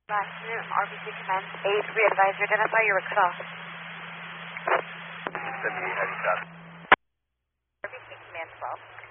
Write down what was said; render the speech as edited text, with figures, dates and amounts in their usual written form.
Afternoon, RBC Command 8, re-advise, identify your cut off. 58, heavy shot. RBC Command 12.